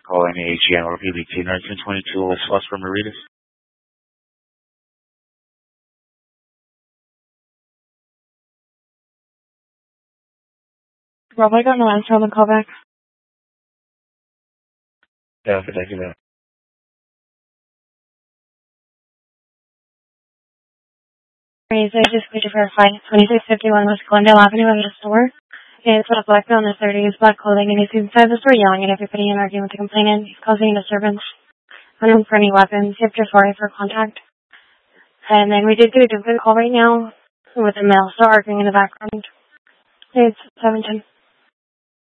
calling AGM or PBT 1922 West from Maritas. Rob, I got no answer on the callback. Yeah, but thank you, man. I just need to verify 2651 West Glendale Avenue in the store. It's a black male in his 30s, black clothing, and he's inside the store yelling at everybody and arguing with the complainant. He's causing a disturbance. Unknown for any weapons. You have to sorry for contact. And then we did get a duplicate call right now with a male still arguing in the background. It's 710.